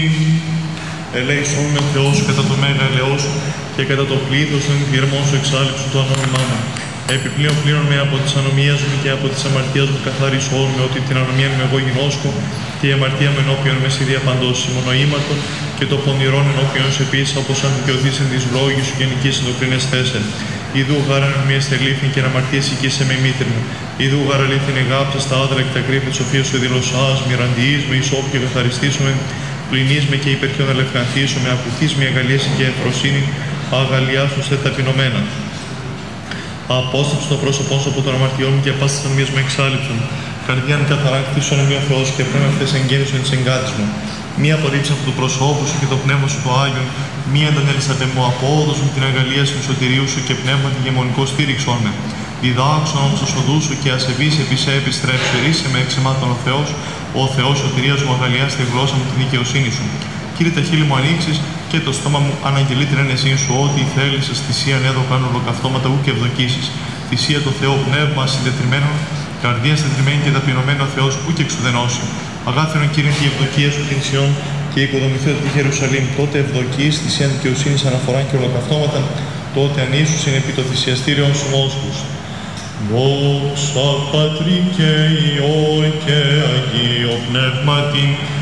Ελέησόν με ο Θεός κατά το μέγα ελαιό σου και κατά το πλήθος των θυρμών σου εξάλληψου το ανώνυμά μου. Επιπλέον πλήρων με από της ανομίας μου και από της αμαρτίας μου καθάρισόν με ότι την ανομία μου εγώ γινώσκω και η αμαρτία μου ενώπιον με σιδία παντός μονοήματον και το πονηρόν ενώπιον σε επίσης όπως αν δικαιωθείς εν της λόγης σου και νικήσεν το κρίνες τέσσερ. Ιδού γάραν μία στελήθην και αμαρτίες οικήσε με μήτρη μου. Ιδού γάρα λήθην εγάψα στα άδρα και τα κρύβη της σοφίας σου δηλωσάς, μοιραντιείς με ισόπ και καθαριστήσουμε, πληνείς με και υπερχιόν ελευθανθήσω με ακουθείς με αγαλίαση και ευφροσύνη, αγαλιάσου σε ταπεινωμένα. Απόσταψε το πρόσωπό σου από τον αμαρτιό μου και πάσης ανομίας μου εξάλληψον. Καρδιάν καθαρακτήσον με ο Θεός και πνεύμα χθες εγγέννησον εις εγκάτης μου. Μία απορρίψα από το προσώπου σου και το πνεύμα σου το Άγιον, μία αντανέλησατε μου απόδος μου την αγαλία σου σωτηρίου σου και πνεύμα τη γεμονικό στήριξον με. Διδάξον όμως τους οδούς σου και ασεβείς επί σε επιστρέψου, ρίσε με εξημάτων ο Θεός σωτηρίας μου αγαλιάς τη γλώσσα μου τη δικαιοσύνη σου. Κύριε τα χείλη μου ανοίξεις και το στόμα μου αναγγελεί την ένεσή σου, ό,τι θέλεις θυσία έδω κάνω ολοκαυτώματα ου και ευδοκίσεις. Θυσία το Θεό πνεύμα συντετριμένο, καρδία συντετριμένη και ταπεινωμένο ο Θεός ου και εξουδενώσει. Αγάθινον Κύριε τη ευδοκία σου την Σιών και οικοδομηθέω τη Ιερουσαλήμ. Τότε ευδοκείς θυσία δικαιοσύνης αναφορά και ολοκαυτώματα, τότε ανήσους είναι επί το θυσιαστήριον σου μόσχους. Δόξα Πατρί και Υιό και Αγίο Πνεύματι,